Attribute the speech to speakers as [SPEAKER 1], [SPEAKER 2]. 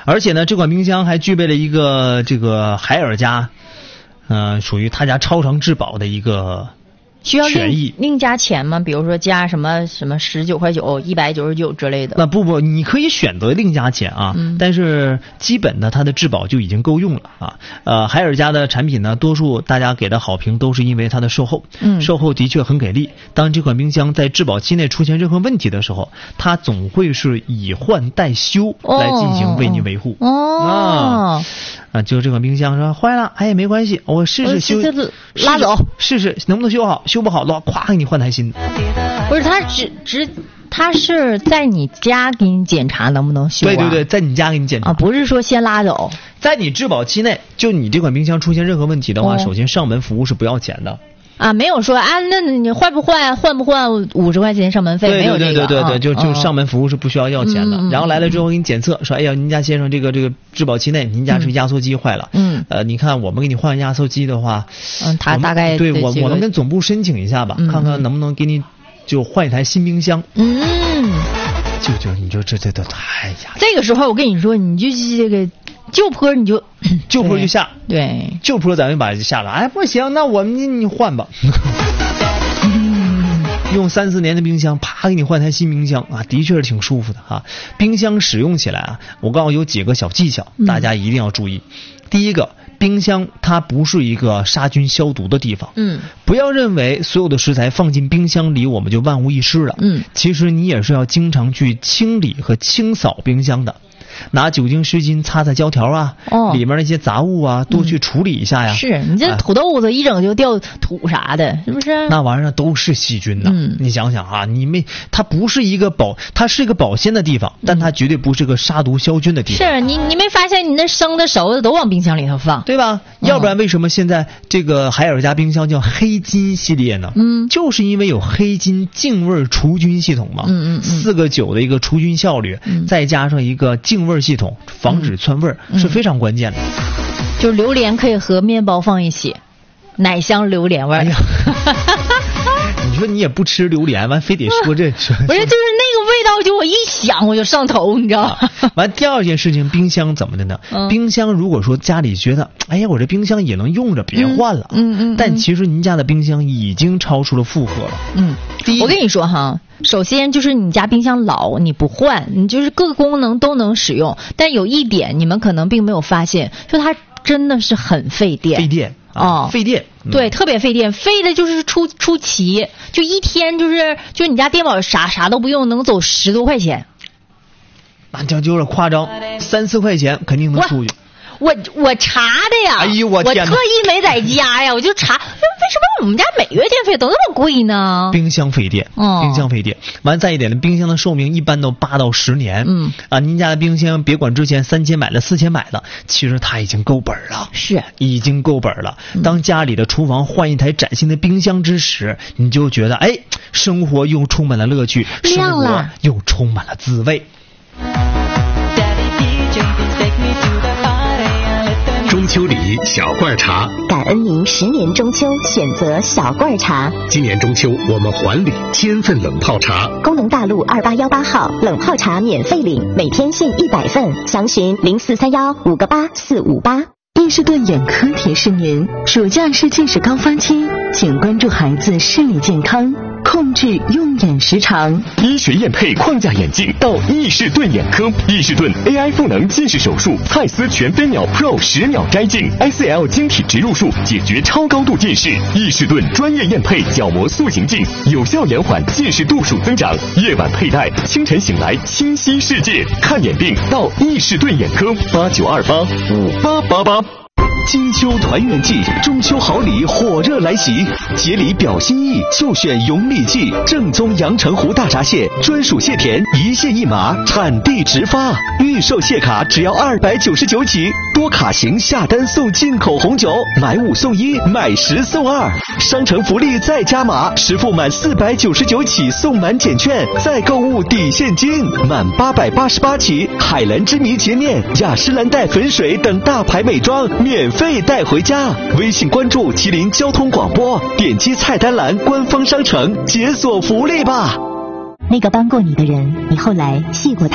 [SPEAKER 1] 而且呢，这款冰箱还具备了一个这个海尔家，属于他家超长质保的一个。
[SPEAKER 2] 需要另加钱吗？比如说加什么19块9、199之类的？
[SPEAKER 1] 那不，你可以选择另加钱啊，但是基本的它的质保就已经够用了啊。海尔家的产品呢，多数大家给的好评都是因为它的售后，售后的确很给力。当这款冰箱在质保期内出现任何问题的时候，它总会是以换代修来进行为你维护。就这款冰箱说坏了，哎没关系，我试试修，
[SPEAKER 2] 拉走
[SPEAKER 1] 试试能不能修好，修不好的话，咵给你换台新的。
[SPEAKER 2] 不是，他是在你家给你检查能不能修啊？
[SPEAKER 1] 对，在你家给你检查
[SPEAKER 2] 不是说先拉走。
[SPEAKER 1] 在你质保期内，就你这款冰箱出现任何问题的话，首先上门服务是不要钱的。
[SPEAKER 2] 没有说那你换不换50块钱上门费，没有这个。
[SPEAKER 1] 对，就上门服务是不需要钱的。然后来了之后给你检测，说哎呀，您家先生这个质保期内，您家是压缩机坏了。你看我们给你换压缩机的话，
[SPEAKER 2] 他大概
[SPEAKER 1] 对我们跟总部申请一下吧，看看能不能给你就换一台新冰箱。你就这哎呀，
[SPEAKER 2] 这个时候我跟你说，你就这个。旧坡你就
[SPEAKER 1] 旧坡就下，
[SPEAKER 2] 对，
[SPEAKER 1] 旧坡咱们把它下了，哎不行，那我们你换吧。用3-4年的冰箱，啪给你换台新冰箱啊，的确是挺舒服的哈。冰箱使用起来啊，我告诉你有几个小技巧，大家一定要注意。第一个，冰箱它不是一个杀菌消毒的地方，不要认为所有的食材放进冰箱里我们就万无一失了，其实你也是要经常去清理和清扫冰箱的。拿酒精湿巾擦胶条啊，里面那些杂物啊，多去处理一下呀。
[SPEAKER 2] 是你这土豆子一整就掉土啥的，是不是？
[SPEAKER 1] 那玩意儿都是细菌呐。你想想啊，它不是一个它是一个保鲜的地方，但它绝对不是个杀毒消菌的地方。
[SPEAKER 2] 是你没发现你那生的熟的都往冰箱里头放，
[SPEAKER 1] 对吧？要不然为什么现在这个海尔家冰箱叫黑金系列呢？就是因为有黑金净味除菌系统嘛。4个9的一个除菌效率，再加上一个净味系统，防止窜味是非常关键的。
[SPEAKER 2] 就榴莲可以和面包放一起，奶香榴莲味儿。
[SPEAKER 1] 你说你也不吃榴莲，完非得说这，
[SPEAKER 2] 不是就是那个味道，就我一想我就上头，你知道吗？
[SPEAKER 1] 完第二件事情，冰箱怎么的呢？冰箱如果说家里觉得，哎呀，我这冰箱也能用着，别换了。但其实您家的冰箱已经超出了负荷了。
[SPEAKER 2] 我跟你说哈。首先就是你家冰箱老你不换，你就是各个功能都能使用，但有一点你们可能并没有发现，就它真的是很费电。费电，
[SPEAKER 1] 对，
[SPEAKER 2] 特别费电，费的就是出奇，就一天就你家电宝啥都不用，能走10多块钱。
[SPEAKER 1] 那这就有点夸张，3-4块钱肯定能出去。
[SPEAKER 2] 我查的呀，
[SPEAKER 1] 哎呦我天哪！
[SPEAKER 2] 我特意没在家呀，我就查，为什么我们家每月电费都那么贵呢？
[SPEAKER 1] 冰箱费电，冰箱费电。完再一点的，冰箱的寿命一般都8到10年。您家的冰箱别管之前3000买的、4000买的，其实它已经够本了，
[SPEAKER 2] 是
[SPEAKER 1] 已经够本了。当家里的厨房换一台崭新的冰箱之时，你就觉得哎，生活又充满了乐趣，生活又充满了滋味。
[SPEAKER 3] 中秋礼小罐茶，
[SPEAKER 4] 感恩您10年中秋选择小罐茶。
[SPEAKER 3] 今年中秋我们还礼1000份冷泡茶。
[SPEAKER 4] 工农大路2818号冷泡茶免费领，每天限100份，详询0431-58458。
[SPEAKER 5] 伊士顿眼科提示您，暑假是近视高峰期，请关注孩子视力健康，控制用眼时长。
[SPEAKER 6] 医学验配框架眼镜到伊士顿眼科，伊士顿 AI 赋能近视手术，蔡司全飞秒 Pro 10秒摘镜 ，ICL 晶体植入术解决超高度近视。伊士顿专业验配角膜塑形镜，有效延缓近视度数增长。夜晚佩戴，清晨醒来清晰世界。看眼病到伊士顿眼科，89285888。金秋团圆季，中秋好礼火热来袭，节礼表心意就选永礼记正宗阳澄湖大闸蟹，专属蟹田，一蟹一码，产地直发，预售蟹卡只要299起，多卡型下单送进口红酒，买5送1，买10送2，商城福利再加码，实付满499起送满减券，再购物抵现金，满888起，海蓝之谜洁面、雅诗兰黛粉水等大牌美妆免费带回家。微信关注麒麟交通广播，点击菜单栏官方商城解锁福利吧。
[SPEAKER 4] 那个帮过你的人，你后来谢过他。